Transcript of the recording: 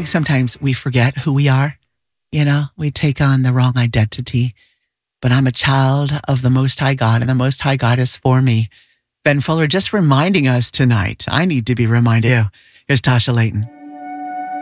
think sometimes we forget who we are. We take on the wrong identity. But I'm a child of the Most High God, and the Most High God is for me. Ben Fuller just reminding us tonight. I need to be reminded. Here's Tasha Layton.